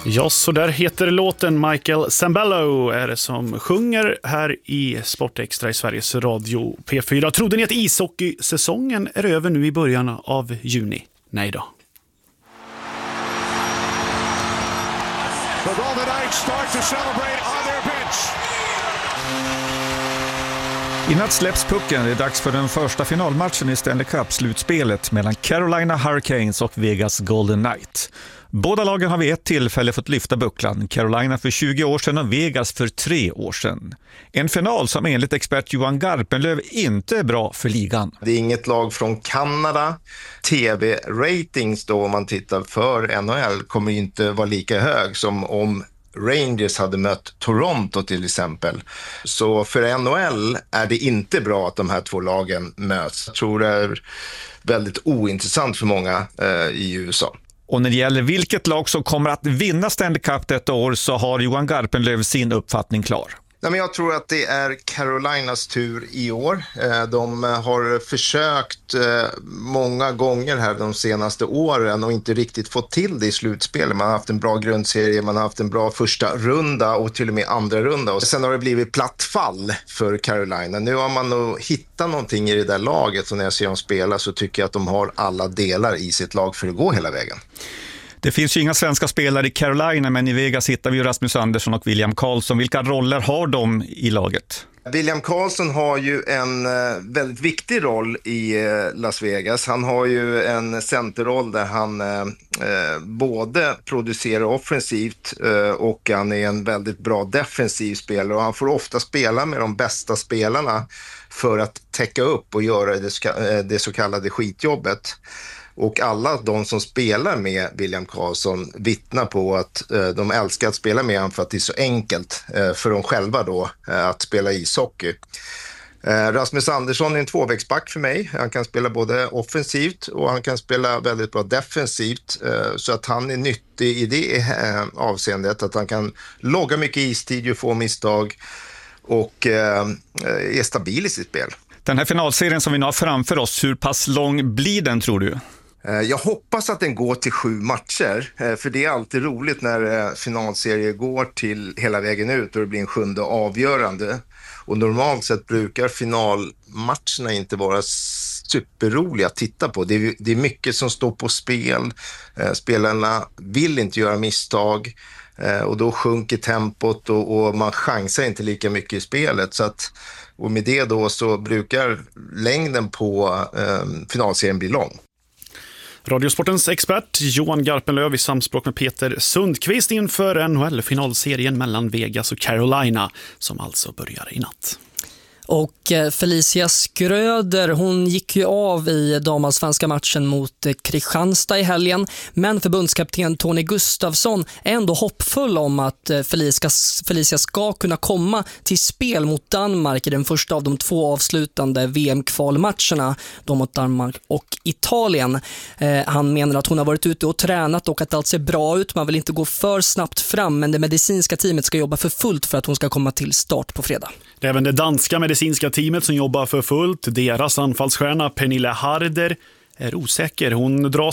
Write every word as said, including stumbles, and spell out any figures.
Ja, så där heter låten. Michael Sambello är det som sjunger här i Sportextra i Sveriges Radio P fyra. Trodde ni att ishockeysäsongen är över nu i början av juni? Nej då. The Golden Knights start to celebrate on their bench. I natt släpps pucken. Det är dags för den första finalmatchen i Stanley Cup-slutspelet mellan Carolina Hurricanes och Vegas Golden Knights. Båda lagen har vid ett tillfälle fått lyfta bucklan. Carolina för tjugo år sedan och Vegas för tre år sedan. En final som enligt expert Johan Garpenlöv inte är bra för ligan. Det är inget lag från Kanada. T V-ratings då, om man tittar för N H L, kommer inte vara lika hög som om Rangers hade mött Toronto till exempel. Så för N H L är det inte bra att de här två lagen möts. Jag tror det är väldigt ointressant för många eh, i U S A. Och när det gäller vilket lag som kommer att vinna Stanley Cup detta år så har Johan Garpenlöv sin uppfattning klar. Nej, men jag tror att det är Carolinas tur i år. De har försökt många gånger här de senaste åren och inte riktigt fått till det i slutspelet. Man har haft en bra grundserie, man har haft en bra första runda och till och med andra runda. Och sen har det blivit platt fall för Carolina. Nu har man nog hittat någonting i det där laget, och när jag ser dem spela så tycker jag att de har alla delar i sitt lag för att gå hela vägen. Det finns ju inga svenska spelare i Carolina, men i Vegas hittar vi ju Rasmus Andersson och William Karlsson. Vilka roller har de i laget? William Karlsson har ju en väldigt viktig roll i Las Vegas. Han har ju en centerroll där han eh, både producerar offensivt eh, och han är en väldigt bra defensiv spelare. Och han får ofta spela med de bästa spelarna för att täcka upp och göra det, det så kallade skitjobbet. Och alla de som spelar med William Karlsson vittnar på att eh, de älskar att spela med honom för att det är så enkelt eh, för dem själva då eh, att spela ishockey. Eh, Rasmus Andersson är en tvåvägsback för mig. Han kan spela både offensivt och han kan spela väldigt bra defensivt. Eh, så att han är nyttig i det eh, avseendet. Att han kan logga mycket istid och få misstag och eh, är stabil i sitt spel. Den här finalserien som vi nu har framför oss, hur pass lång blir den tror du? Jag hoppas att den går till sju matcher, för det är alltid roligt när finalserier går till hela vägen ut och det blir en sjunde avgörande. Och normalt sett brukar finalmatcherna inte vara superroliga att titta på. Det är, det är mycket som står på spel. Spelarna vill inte göra misstag och då sjunker tempot och, och man chansar inte lika mycket i spelet. Så att, och med det då så brukar längden på eh, finalserien bli lång. Radiosportens expert Johan Garpenlöv i samspråk med Peter Sundqvist inför N H L-finalserien mellan Vegas och Carolina som alltså börjar i natt. Och Felicia Skröder, hon gick ju av i damallsvenska matchen mot Kristianstad i helgen. Men förbundskapten Tony Gustafsson är ändå hoppfull om att Felicia, Felicia ska kunna komma till spel mot Danmark i den första av de två avslutande V M-kvalmatcherna, då mot Danmark och Italien. Eh, han menar att hon har varit ute och tränat och att allt ser bra ut. Man vill inte gå för snabbt fram, men det medicinska teamet ska jobba för fullt för att hon ska komma till start på fredag. Det är även det danska medicinska teamet som jobbar för fullt. Deras anfallsstjärna Pernille Harder är osäker. Hon dras